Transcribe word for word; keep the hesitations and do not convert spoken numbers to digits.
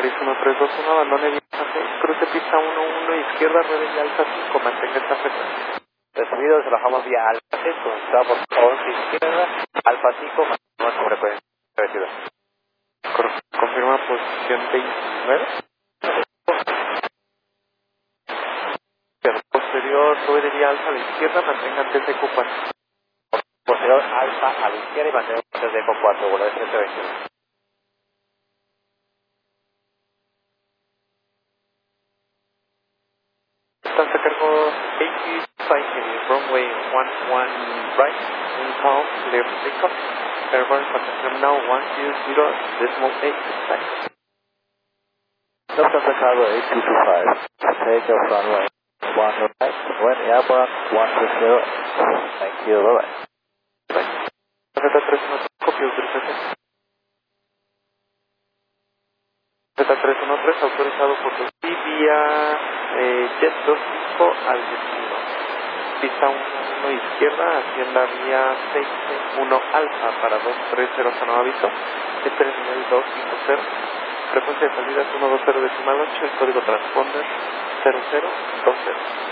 Maris uno tres dos uno, abandone viaje, cruce pista uno uno, izquierda, rueda y alfa cinco, mantenga esta frecuencia. Recibido, se bajamos vía Alfa seis, con por once izquierda, Alfa cinco, más con frecuencia. Recibido. Confirma posición veintinueve. Posterior, rueda y alfa a la izquierda, mantenga T C Q cuatro. Posterior, Alfa a la izquierda y mantenemos T C Q cuatro, vuelo de setecientos veintiuno. Distancia cargo ochenta y cinco, runway one one right, wind calm, clear for takeoff. Airborne contact terminal one two zero, decimal eight, expect. Lufthansa cargo eight two two five, take off runway one right, when airborne one two zero, thank you, bye bye. Z tres uno tres, copia autorización. Z tres uno tres, autorizado por dos y vía eh, Jet dos cinco al destino. Pista uno uno izquierda, hacienda vía seis uno alfa para dos tres cero, no aviso. Este es nivel dos cinco cero. Frecuencia de salida es uno dos cero decimal ocho, el código transponder cero cero dos cero.